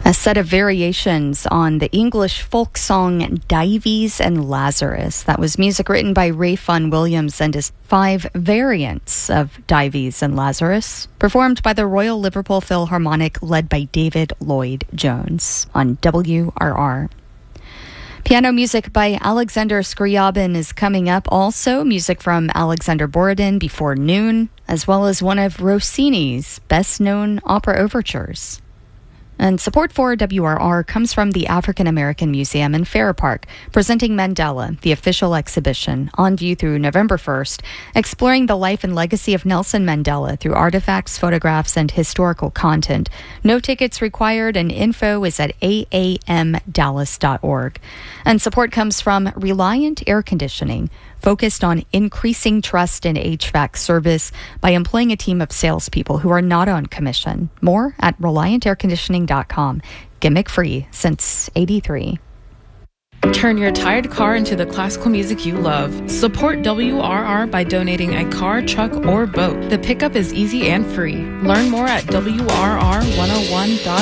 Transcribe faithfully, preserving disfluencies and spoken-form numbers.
A set of variations on the English folk song Dives and Lazarus. That was music written by Ray Fun Williams and his five variants of Dives and Lazarus, performed by the Royal Liverpool Philharmonic led by David Lloyd Jones on W R R. Piano music by Alexander Scriabin is coming up. Also, music from Alexander Borodin before noon, as well as one of Rossini's best-known opera overtures. And support for W R R comes from the African American Museum in Fair Park, presenting Mandela, the official exhibition, on view through November first, exploring the life and legacy of Nelson Mandela through artifacts, photographs, and historical content. No tickets required, and info is at a a m dallas dot org. And support comes from Reliant Air Conditioning, focused on increasing trust in H V A C service by employing a team of salespeople who are not on commission. More at reliant air conditioning dot com. Gimmick free since eighty-three. Turn your tired car into the classical music you love. Support W R R by donating a car, truck, or boat. The pickup is easy and free. Learn more at W R R one oh one dot org.